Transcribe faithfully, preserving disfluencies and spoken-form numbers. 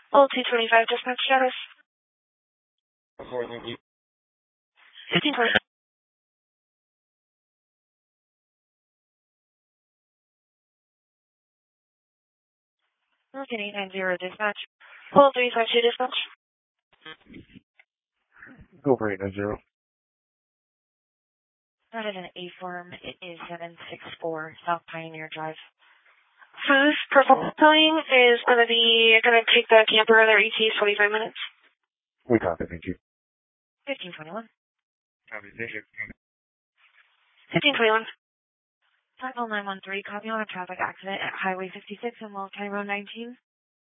Old two twenty-five, dispatch status. fifteen twenty. Okay, eight nine zero, dispatch. Old three five two, dispatch. Go for eight nine zero. That is an A-form. It is seven six four South Pioneer Drive. Whose purple towing is going to be going to take the camper their E T twenty-five minutes? We copy, thank you. fifteen twenty-one. Copy, thank you. fifteen twenty-one. five oh nine one three, copy on a traffic accident at Highway fifty-six and Wells County Road nineteen.